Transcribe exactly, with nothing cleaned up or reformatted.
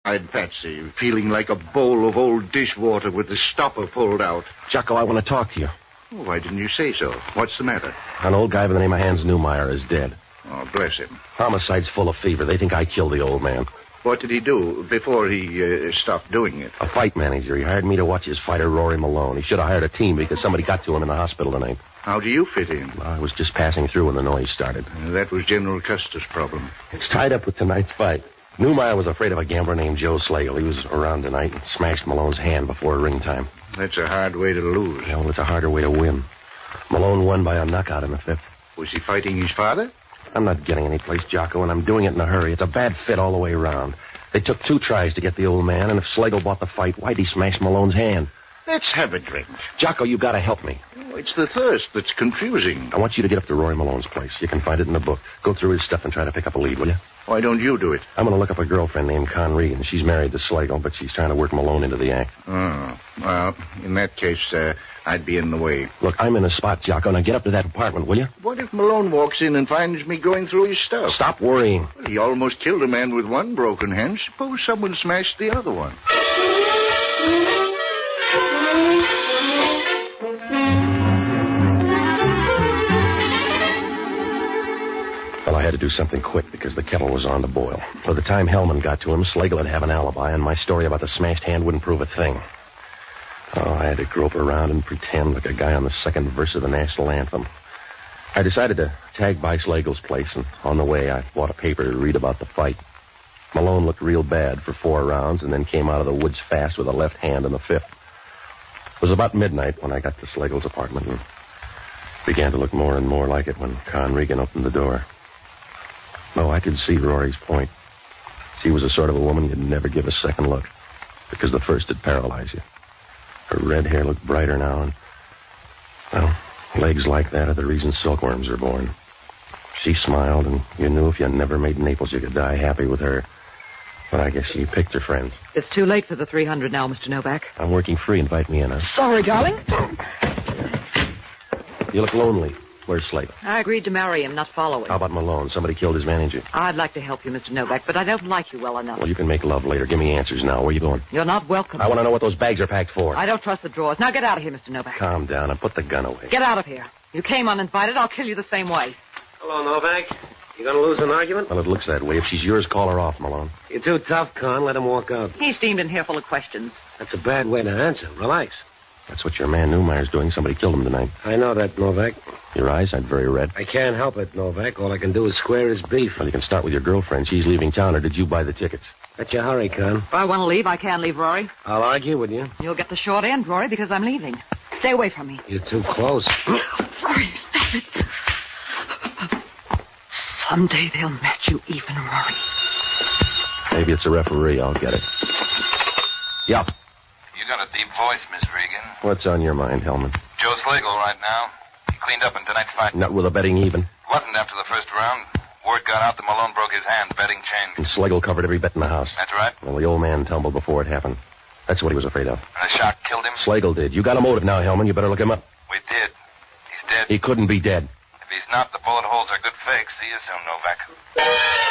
I'd Patsy, feeling like a bowl of old dishwater with the stopper pulled out. Jocko, I want to talk to you. Oh, why didn't you say so? What's the matter? An old guy by the name of Hans Newmeyer is dead. Oh, bless him. Homicide's full of fever. They think I killed the old man. What did he do before he uh, stopped doing it? A fight manager. He hired me to watch his fighter, Rory Malone. He should have hired a team because somebody got to him in the hospital tonight. How do you fit in? Well, I was just passing through when the noise started. Uh, that was General Custer's problem. It's tied up with tonight's fight. Newmeyer was afraid of a gambler named Joe Slagle. He was around tonight and smashed Malone's hand before ring time. That's a hard way to lose. Yeah, well, it's a harder way to win. Malone won by a knockout in the fifth. Was he fighting his father? I'm not getting any place, Jocko, and I'm doing it in a hurry. It's a bad fit all the way around. They took two tries to get the old man, and if Slagle bought the fight, why'd he smash Malone's hand? Let's have a drink. Jocko, you gotta help me. Oh, it's the thirst that's confusing. I want you to get up to Rory Malone's place. You can find it in the book. Go through his stuff and try to pick up a lead, will you? Why don't you do it? I'm gonna look up a girlfriend named Con Regan. She's married to Slagle, but she's trying to work Malone into the act. Oh, well, in that case, uh, I'd be in the way. Look, I'm in a spot, Jocko. Now get up to that apartment, will you? What if Malone walks in and finds me going through his stuff? Stop worrying. Well, he almost killed a man with one broken hand. Suppose someone smashed the other one. Well, I had to do something quick because the kettle was on to boil. By the time Hellman got to him, Slagle would have an alibi, and my story about the smashed hand wouldn't prove a thing. Oh, I had to grope around and pretend like a guy on the second verse of the national anthem. I decided to tag by Slagle's place, and on the way, I bought a paper to read about the fight. Malone looked real bad for four rounds and then came out of the woods fast with a left hand in the fifth. It was about midnight when I got to Slagle's apartment and began to look more and more like it when Con Regan opened the door. No, I could see Rory's point. She was the sort of a woman you'd never give a second look because the first would paralyze you. Her red hair looked brighter now, and, well, legs like that are the reason silkworms are born. She smiled, and you knew if you never made Naples, you could die happy with her. But I guess she picked her friends. It's too late for the three hundred now, Mister Novak. I'm working free. Invite me in, huh? Sorry, darling. You look lonely. Where's Slagle? I agreed to marry him, not follow him. How about Malone? Somebody killed his manager. I'd like to help you, Mister Novak, but I don't like you well enough. Well, you can make love later. Give me answers now. Where are you going? You're not welcome. I want to know what those bags are packed for. I don't trust the drawers. Now get out of here, Mister Novak. Calm down and put the gun away. Get out of here. You came uninvited. I'll kill you the same way. Hello, Novak. You gonna lose an argument? Well, it looks that way. If she's yours, call her off, Malone. You're too tough, Con. Let him walk out. He steamed in here full of questions. That's a bad way to answer. Relax. That's what your man Newmeyer's doing. Somebody killed him tonight. I know that, Novak. Your eyes aren't very red. I can't help it, Novak. All I can do is square his beef. Well, you can start with your girlfriend. She's leaving town, or did you buy the tickets? Let you hurry, Con. If I want to leave, I can leave, Rory. I'll argue with you. You'll get the short end, Rory, because I'm leaving. Stay away from me. You're too close. Rory, stop it. Someday they'll match you even, Rory. Maybe it's a referee. I'll get it. Yup. You got a deep voice, Miss Regan. What's on your mind, Hellman? Joe Slagle right now. He cleaned up in tonight's fight. Not with a betting even. It wasn't after the first round. Word got out that Malone broke his hand. Betting changed. And Slagle covered every bet in the house. That's right. Well, the old man tumbled before it happened. That's what he was afraid of. And the shock killed him? Slagle did. You got a motive now, Hellman. You better look him up. We did. He's dead. He couldn't be dead. If he's not, the bullet holes are good fakes. See you soon, Novak.